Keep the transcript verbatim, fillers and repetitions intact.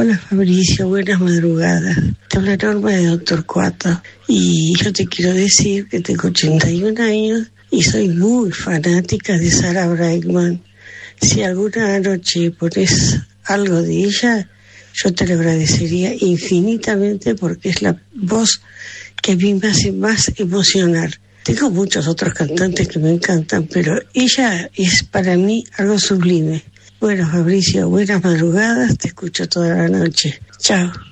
Hola Fabricio, buenas madrugadas. Te habla Norma de Doctor Cuato y yo te quiero decir que tengo ochenta y un años y soy muy fanática de Sarah Brightman. Si alguna noche pones algo de ella, yo te lo agradecería infinitamente porque es la voz que a mí me hace más emocionar. Tengo muchos otros cantantes que me encantan, pero ella es para mí algo sublime. Bueno, Fabricio, buenas madrugadas, te escucho toda la noche. Chao.